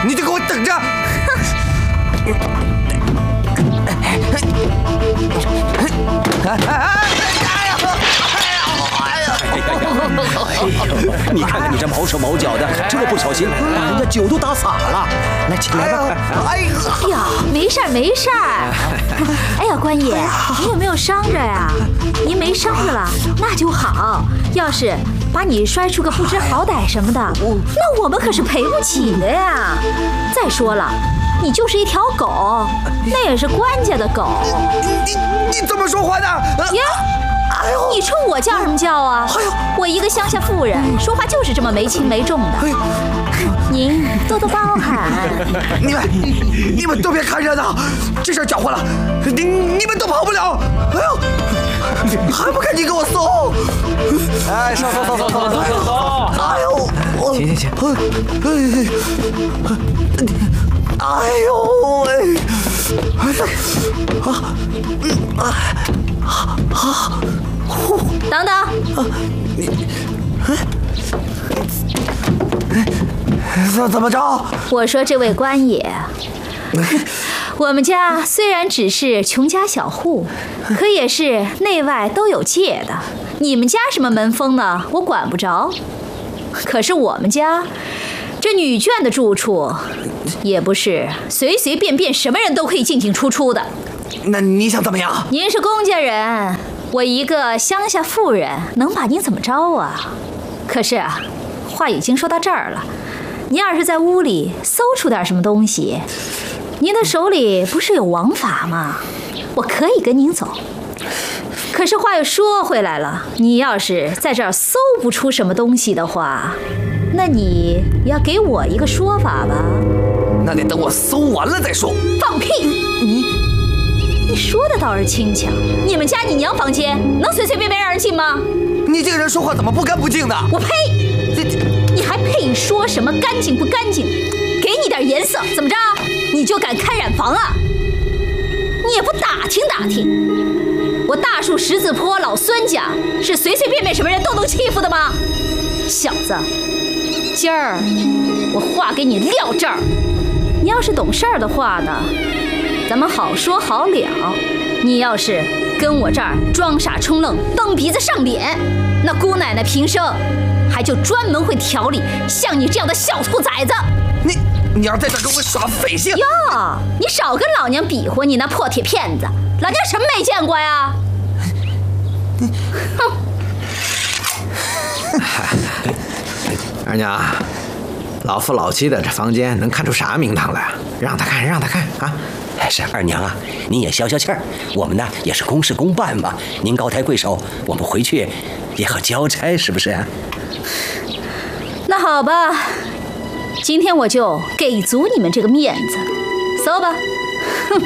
你就给我等着！ 你看看你这毛手毛脚的，这不小心把人家酒都打洒了。来，起来吧！ 哎呀，没事儿没事儿。哎呀，官爷，你有没有伤着呀？您没伤着了，那就好。要是把你摔出个不知好歹什么的，那我们可是赔不起的呀。再说了，你就是一条狗，那也是官家的狗。 你怎么说话的？ 呀！你冲我叫什么叫啊？我一个乡下妇人，说话就是这么没轻没重的。您多多包涵。 你们都别看热闹，这事儿搅和了，你们都跑不了。哎呦，还不赶紧给我送！ 哎，走。 哎呦， 行。 哎呦喂！ 等等， 怎么着？ 我说这位官爷，我们家虽然只是穷家小户，可也是内外都有界的。你们家什么门风呢？我管不着。可是我们家这女眷的住处，也不是随随便便什么人都可以进进出出的。 那你想怎么样？ 您是公家人，我一个乡下妇人，能把您怎么着啊？可是啊，话已经说到这儿了，您要是在屋里搜出点什么东西，您的手里不是有王法吗？我可以跟您走。可是话又说回来了，你要是在这儿搜不出什么东西的话，那你要给我一个说法吧。 那得等我搜完了再说。 放屁！你说的倒是轻巧，你们家你娘房间能随随便便让人进吗？ 你这个人说话怎么不干不净的？ 我呸！你还配说什么干净不干净？给你点颜色，怎么着？你就敢开染房啊？你也不打听打听，我大树十字坡老孙家是随随便便什么人都能欺负的吗？小子，今儿我话给你撂这儿，你要是懂事儿的话呢，咱们好说好了。你要是跟我这儿装傻充愣蹬鼻子上脸，那姑奶奶平生还就专门会调理像你这样的小兔崽子。 你要在这跟我耍匪性哟，你少跟老娘比划，你那破铁片子，老娘什么没见过呀？哼！ 二娘，老夫老妻的这房间能看出啥名堂来？让他看啊！ 是二娘啊，您也消消气儿，我们呢也是公事公办嘛。您高抬贵手，我们回去也好交差，是不是啊？ 那好吧，今天我就给足你们这个面子，走吧。